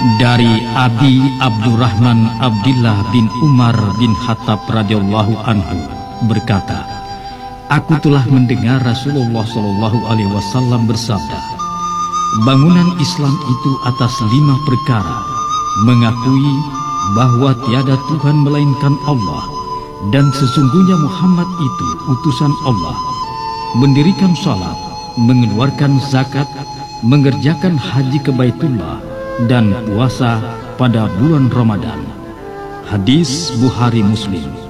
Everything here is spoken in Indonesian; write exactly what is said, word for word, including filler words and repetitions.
Dari Abi Abdurrahman Abdillah bin Umar bin Khattab radhiyallahu anhu berkata, aku telah mendengar Rasulullah Shallallahu Alaihi Wasallam bersabda, bangunan Islam itu atas lima perkara: mengakui bahwa tiada Tuhan melainkan Allah dan sesungguhnya Muhammad itu utusan Allah, mendirikan salat, mengeluarkan zakat, mengerjakan haji ke Baitullah, dan puasa pada bulan Ramadan. Hadis Bukhari Muslim.